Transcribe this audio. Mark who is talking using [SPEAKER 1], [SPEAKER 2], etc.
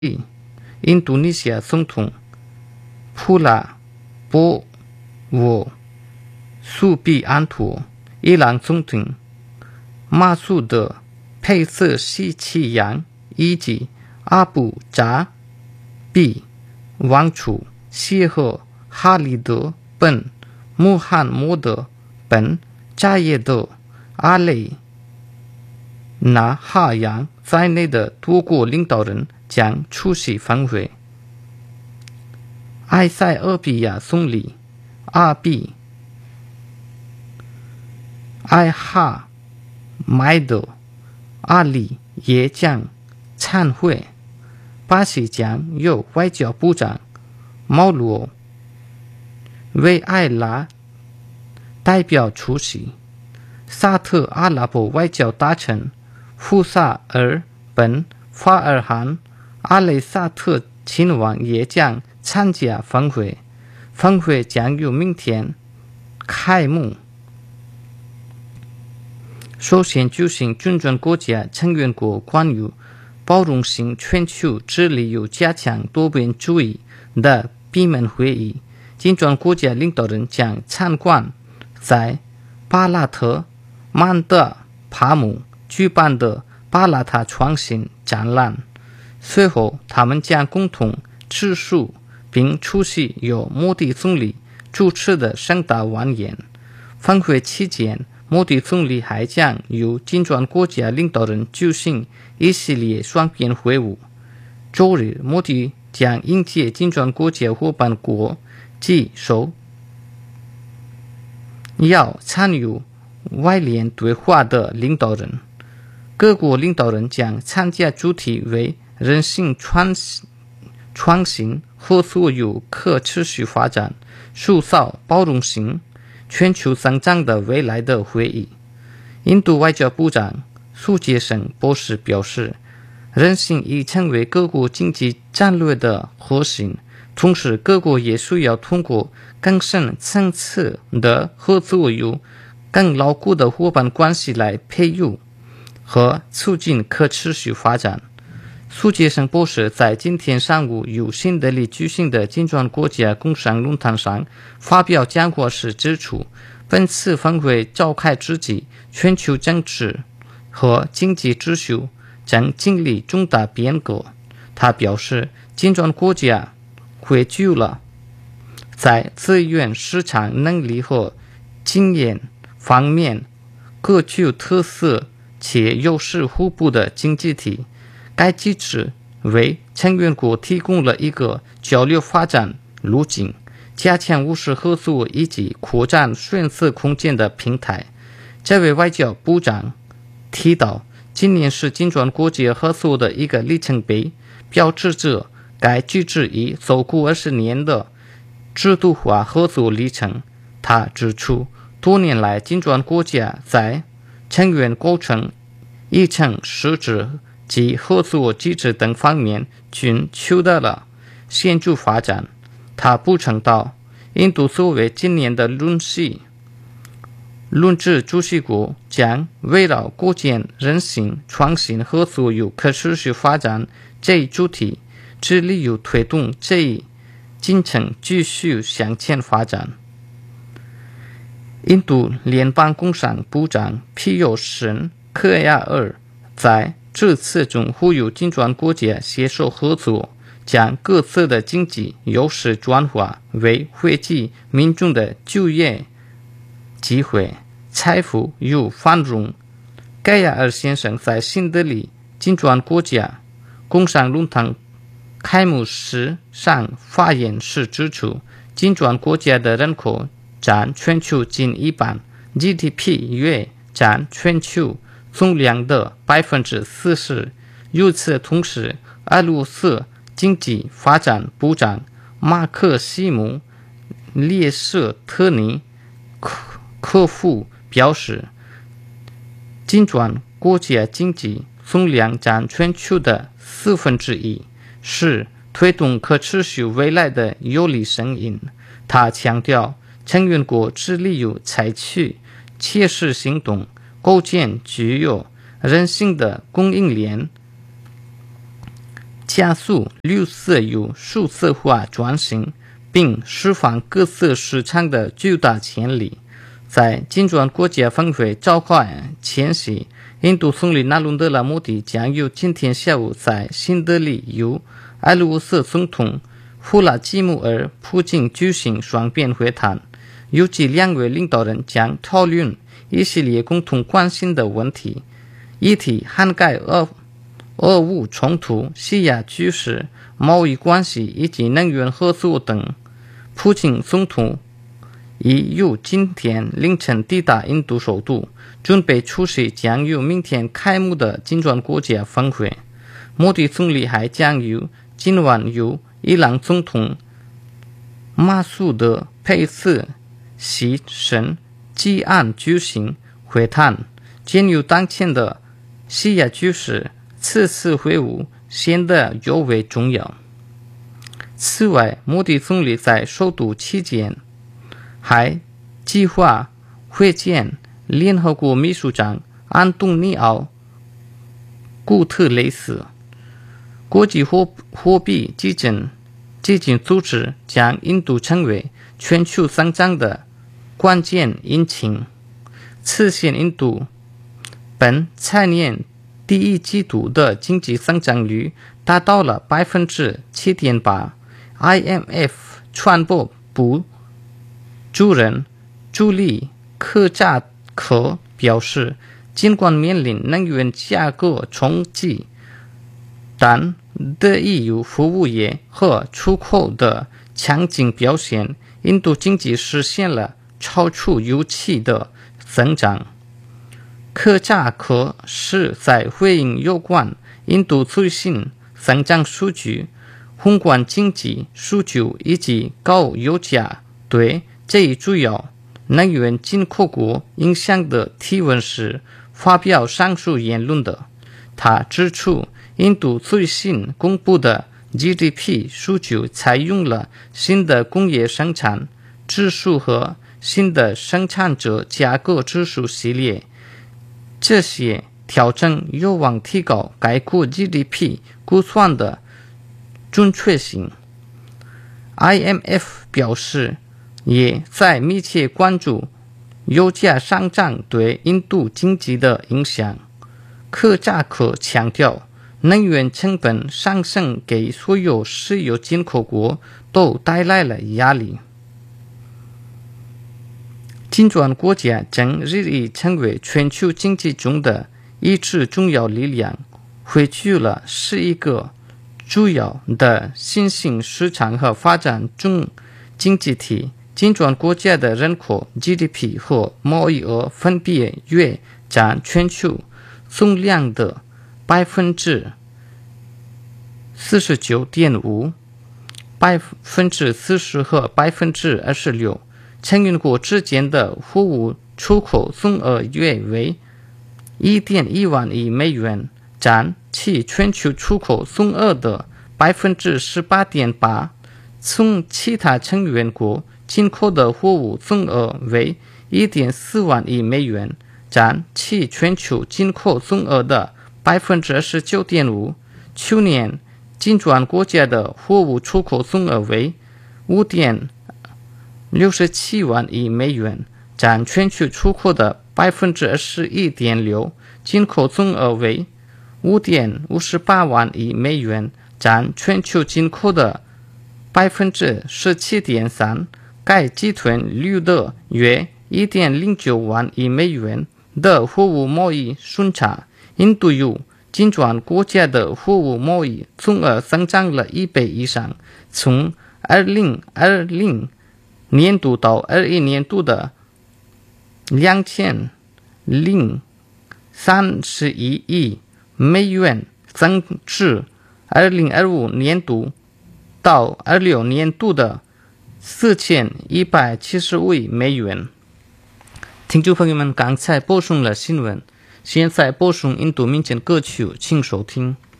[SPEAKER 1] 印度尼西亚总统普拉波沃苏比安托、伊朗总统马苏德佩瑟西奇扬以及阿布扎比王储谢赫哈里德本穆罕默德本扎耶德阿雷纳哈扬在内的多国领导人将出席峰会。埃塞俄比亚总理阿比埃哈迈德阿里也将参会。巴西将由外交部长毛罗维埃拉代表出席。沙特阿拉伯外交大臣富萨尔本法尔罕阿雷萨特亲王也将参加峰会。峰会将于明天开幕。首先举行金砖国家成员国关于包容性全球治理与加强多边主义的闭门会议。金砖国家领导人将参观在巴拉特曼德帕姆举办的巴拉塔创新展览。随后他们将共同致述并出席由莫迪总理主持的盛大晚宴。峰会期间，莫迪总理还将与金砖国家领导人举行一系列双边会晤。周日，莫迪将迎接金砖国家伙伴国及受邀参与外联对话的领导人。各国领导人将参加主题为人性创新、合作与可持续发展、塑造包容性、全球增长的未来的会议。印度外交部长苏杰生博士表示，人性已成为各国经济战略的核心，同时各国也需要通过更深层次的合作与更牢固的伙伴关系来培育和促进可持续发展。苏杰生博士在今天上午于新德里举行的金砖国家工商论坛上发表讲话时指出，本次峰会召开之际，全球政治和经济秩序正经历重大变革。他表示，金砖国家汇聚了在资源市场能力和经验方面各具特色且优势互补的经济体。该机制为成员国提供了一个交流发展路径、加强务实合作以及扩展选择空间的平台。这位外交部长提到，今年是金砖国家合作的一个里程碑，标志着该机制已走过20年的制度化合作历程。他指出，多年来金砖国家在成员构成、议程实质及合作机制等方面均取得了显著发展。他补充道，印度作为今年的论制主席国，将围绕构建人性、创新、合作与可持续发展这一主题，致力于推动这一进程继续向前发展。印度联邦工商部长皮尤什科亚尔在致辞中呼吁金砖国家携手合作，将各自的经济优势转化为惠及民众的就业机会、财富与繁荣。盖亚尔先生在新德里金砖国家工商论坛开幕式上发言时指出，金砖国家的人口占全球近一半， GDP 约占全球总量的40%。与此同时，俄罗斯经济发展部长马克西姆列舍特尼科夫表示，金砖国家经济总量占全球的1/4，是推动可持续未来的有力声音。他强调，成员国致力于采取切实行动，构建具有韧性的供应链， 加速绿色与数字化转型，并释放各色市场的巨大潜力。在金砖国家峰会召开前夕，印度总理纳伦德拉莫迪将于今天下午在新德里与俄罗斯总统弗拉基米尔·普京举行双边会谈，预计两位领导人将讨论一系列共同关心的问题，议题涵盖俄乌冲突、西亚局势、贸易关系以及能源合作等。普京总统已于今天凌晨抵达印度首都，准备出席将于明天开幕的金砖国家峰会。莫迪总理还将于今晚与伊朗总统马苏德·佩斯希申基案举行会谈。鉴于当前的西亚局势，此次会晤显得尤为重要。此外，莫迪总理在首都期间还计划会见联合国秘书长安东尼奥·古特雷斯。国际货币基金组织将印度成为全球增长的关键引擎。此前，印度本财年第一季度的经济增长率达到了 7.8%。IMF 传播部主任朱莉·科扎克表示，尽管面临能源价格冲击，但得益于服务业和出口的强劲表现，印度经济实现了超出预期的增长。科扎克是在回应有关印度最新增长数据、宏观经济数据以及高油价对这一主要能源进口国影响的提问时发表上述言论的。他指出，印度最新公布的 GDP 数据采用了新的工业生产指数和新的生产者价格指数系列，这些调整有望提高该国 GDP 估算的准确性。IMF 表示，也在密切关注油价上涨对印度经济的影响。科扎克强调，能源成本上升给所有石油进口国都带来了压力。金砖国家正日益成为全球经济中的一支重要力量，汇聚了11个主要的新兴市场和发展中经济体。金砖国家的人口、GDP 和贸易额分别约占全球总量的 49.5%、40% 和 26%。成员国之间的货物出口总额约为 1.1万亿美元，占其全球出口总额的 18.8%。从其他成员国进口的货物总额为 1.4万亿美元，占其全球进口总额的 29.5%。去年，金砖国家的货物出口总额为 5.67万亿美元，占全球出口的 21.6%。进口总额为 5.58万亿美元，占全球进口的 17.3%。该集团录得约 1.09万亿美元的货物贸易顺差。印度与金砖国家的货物贸易总额增长了1倍以上，从2020年度到21年度的2031亿美元增至2025年度到26年度的4175亿美元。听众朋友们，刚才播送了新闻，现在播送印度民间歌曲，请收听。